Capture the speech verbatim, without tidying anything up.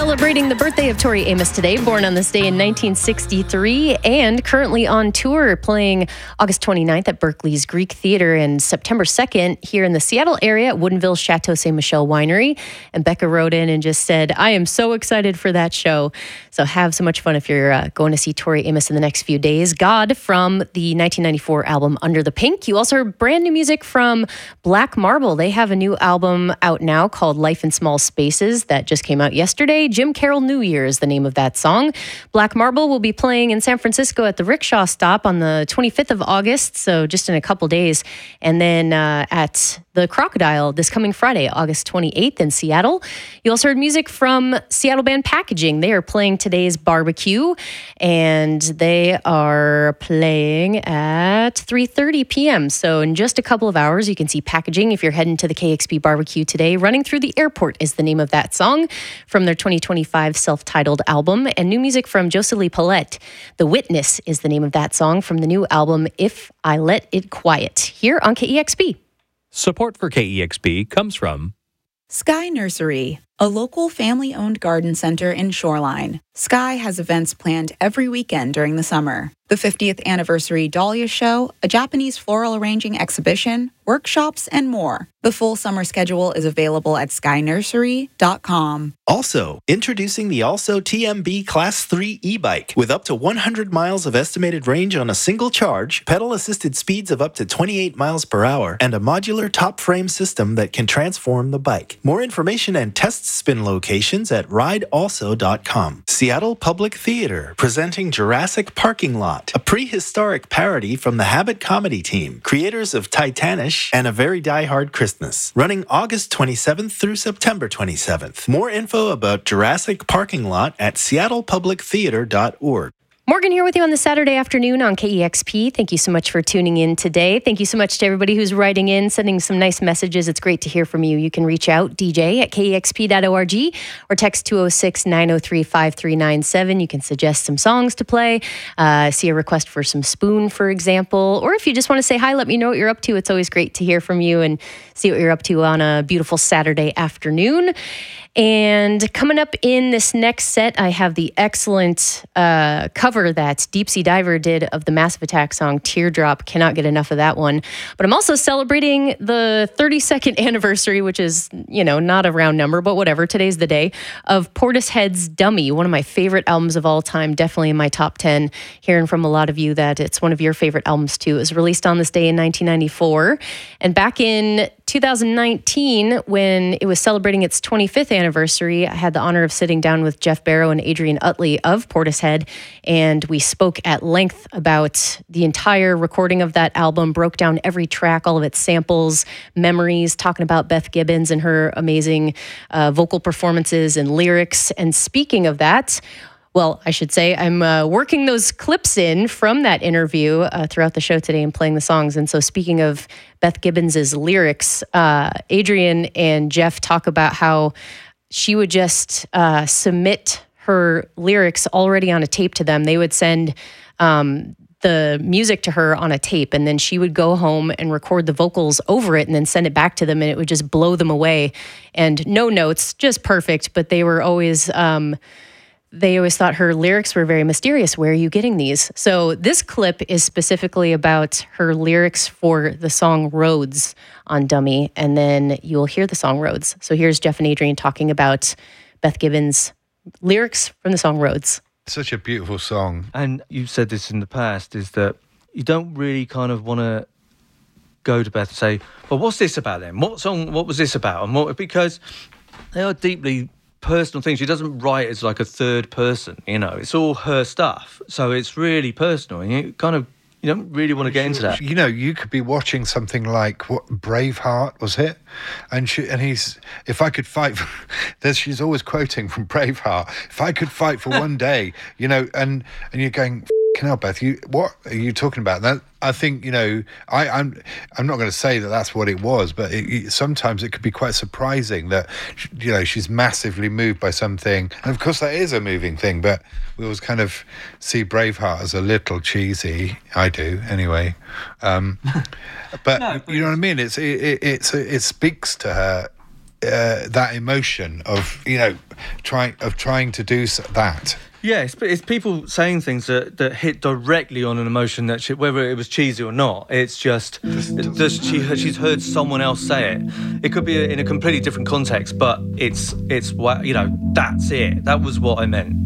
celebrating the birthday of Tori Amos today, born on this day in nineteen sixty-three, and currently on tour, playing August twenty-ninth at Berkeley's Greek Theater and September second here in the Seattle area at Woodinville Chateau Saint Michelle Winery. And Becca wrote in and just said, I am so excited for that show. So have so much fun if you're uh, going to see Tori Amos in the next few days. God from the nineteen ninety-four album Under the Pink. You also heard brand new music from Black Marble. They have a new album out now called Life in Small Spaces that just came out yesterday. Jim Carroll New Year is the name of that song. Black Marble will be playing in San Francisco at the Rickshaw Stop on the twenty-fifth of August, so just in a couple days. And then uh, at the Crocodile this coming Friday, August twenty-eighth in Seattle. You also heard music from Seattle band Packaging. They are playing today's barbecue, and they are playing at three thirty p.m. So in just a couple of hours, you can see Packaging if you're heading to the K X P barbecue today. Running Through the Airport is the name of that song from their twenty twenty-five self-titled album. And new music from Joselie Paulette. The Witness is the name of that song from the new album If I Let It Quiet, here on K E X P. Support for K E X P comes from Sky Nursery, a local family-owned garden center in Shoreline. Sky has events planned every weekend during the summer. The fiftieth anniversary Dahlia Show, a Japanese floral arranging exhibition, workshops, and more. The full summer schedule is available at sky nursery dot com. Also, introducing the Also T M B Class three e-bike with up to one hundred miles of estimated range on a single charge, pedal-assisted speeds of up to twenty-eight miles per hour, and a modular top frame system that can transform the bike. More information and test spin locations at ride also dot com. Seattle Public Theater, presenting Jurassic Parking Lot, a prehistoric parody from the Habit comedy team, creators of Titanish and A Very Die Hard Christmas, running August twenty-seventh through September twenty-seventh. More info about Jurassic Parking Lot at seattle public theater dot org. Morgan here with you on the Saturday afternoon on K E X P. Thank you so much for tuning in today. Thank you so much to everybody who's writing in, sending some nice messages. It's great to hear from you. You can reach out, D J at K E X P dot org, or text two oh six, nine oh three, five three nine seven. You can suggest some songs to play, uh, see a request for some Spoon, for example. Or if you just want to say hi, let me know what you're up to. It's always great to hear from you and see what you're up to on a beautiful Saturday afternoon. And coming up in this next set, I have the excellent uh, cover that Deep Sea Diver did of the Massive Attack song Teardrop. Cannot get enough of that one. But I'm also celebrating the thirty-second anniversary, which is, you know, not a round number, but whatever. Today's the day, of Portishead's Dummy, one of my favorite albums of all time, definitely in my top ten. Hearing from a lot of you that it's one of your favorite albums too. It was released on this day in nineteen ninety-four. And back in two thousand nineteen, when it was celebrating its twenty-fifth anniversary, I had the honor of sitting down with Jeff Barrow and Adrian Utley of Portishead, and we spoke at length about the entire recording of that album, broke down every track, all of its samples, memories, talking about Beth Gibbons and her amazing uh, vocal performances and lyrics. And speaking of that, well, I should say I'm uh, working those clips in from that interview uh, throughout the show today and playing the songs. And so speaking of Beth Gibbons' lyrics, uh, Adrian and Jeff talk about how she would just uh, submit her lyrics already on a tape to them. They would send um, the music to her on a tape, and then she would go home and record the vocals over it and then send it back to them, and it would just blow them away. And no notes, just perfect, but they were always... Um, They always thought her lyrics were very mysterious. Where are you getting these? So this clip is specifically about her lyrics for the song Roads on Dummy, and then you'll hear the song Roads. So here's Jeff and Adrian talking about Beth Gibbons' lyrics from the song Roads. Such a beautiful song. And you've said this in the past, is that you don't really kind of want to go to Beth and say, well, what's this about then? What song, what was this about? And what, because they are deeply personal things. She doesn't write as like a third person, you know. It's all her stuff, so it's really personal, and you kind of you don't really want to get into that. You know, you could be watching something like what Braveheart was it, and she and he's if I could fight for, there's she's always quoting from Braveheart. If I could fight for one day, you know, and and you're going, can hell, Beth, you what are you talking about? That I think, you know, I, I'm I'm not going to say that that's what it was, but it, it, sometimes it could be quite surprising that, you know, she's massively moved by something. And of course, that is a moving thing, but we always kind of see Braveheart as a little cheesy. I do, anyway. Um, but, no, but you know what I mean? It's it, it, it's, it speaks to her uh, that emotion of you know trying of trying to do s- that. Yeah, it's, it's people saying things that, that hit directly on an emotion that she, whether it was cheesy or not, it's just does she she's heard someone else say it. It could be in a completely different context, but it's it's what you know. That's it. That was what I meant.